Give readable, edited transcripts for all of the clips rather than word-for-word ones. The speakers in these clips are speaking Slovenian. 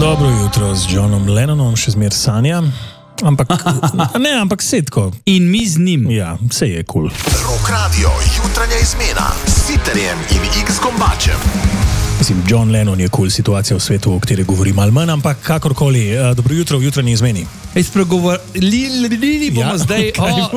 Dobro jutro z Johnom Lennonom, še zmer sanja. Ampak setko. In mi z njim. Ja, vse je kul. Rock Radio, jutranja izmena s Sitarjem in X-Kombačem. Mislim, John Lennon je kul situacija v svetu, o kateri govori malo manj, ampak kakorkoli. Dobro jutro v jutranji izmeni. Spregovorili bomo zdaj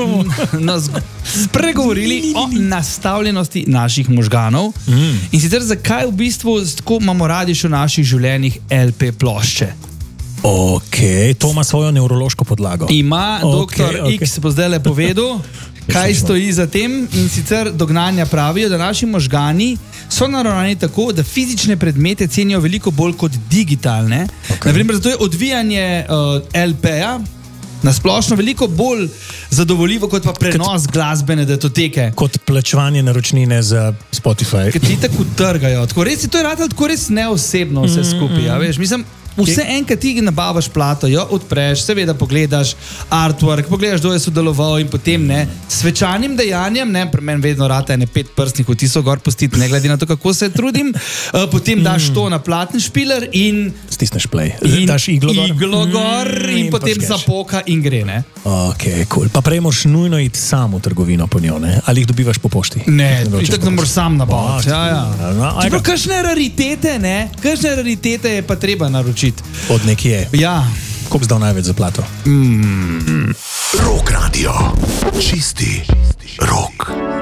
spregovorili o nastavljenosti naših možganov in sicer zakaj v bistvu tako imamo radi še v naših življenjih LP plošče. Ok, to ima svojo nevrološko podlago. Ima doktor X bo zdaj le povedal, kaj stoji za tem, in sicer dognanja pravijo, da naši možgani so naravnani tako, da fizične predmete cenijo veliko bolj kot digitalne. Naprimer, zato je odvijanje LP-ja nasplošno veliko bolj zadovoljivo kot pa prenos glasbene datoteke. Kot plačevanje naročnine za Spotify. Ker ti tako trgajo. Tako res, to je ratalo tako res neosebno vse skupaj. Ja, veš, mislim, vse enkrat ti nabavaš plato, jo odpreš, seveda pogledaš artwork, pogledaš, kdo je sodeloval in potem svečanim dejanjem, pri meni vedno rata ene 5 prstnih odtisov gor pustiti, ne glede na to, kako se trudim, potem daš to na platni špiler in stisneš play, daš iglo gor in potem zapoka in gre, ne? Ok, cool. Pa prej moraš nujno iti sam v trgovino po njo, ne? Ali jih dobivaš po pošti? Ne, tako da moraš sam nabaviti. Čeprav kakšne raritete je pa treba naročiti. Od nekje. Ja. Koliko zdal največ za plato? Rock Radio. Čisti rock.